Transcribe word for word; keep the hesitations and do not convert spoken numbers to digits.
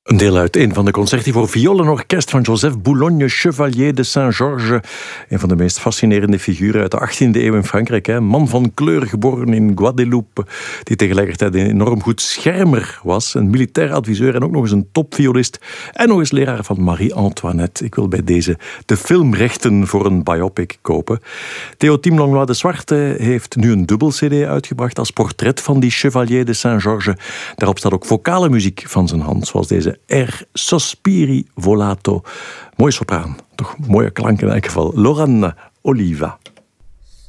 Een deel uit een van de concerti voor viool en orkest van Joseph Boulogne, Chevalier de Saint-Georges. Een van de meest fascinerende figuren uit de achttiende eeuw in Frankrijk. Een man van kleur, geboren in Guadeloupe, die tegelijkertijd een enorm goed schermer was. Een militair adviseur en ook nog eens een topviolist. En nog eens leraar van Marie-Antoinette. Ik wil bij deze de filmrechten voor een biopic kopen. Théotime Langlois de Zwarte heeft nu een dubbel cd uitgebracht als portret van die Chevalier de Saint-Georges. Daarop staat ook vocale muziek van zijn hand, zoals deze Er Sospiri Volato. Mooi sopraan, toch mooie klanken in elk geval. Loran Oliva.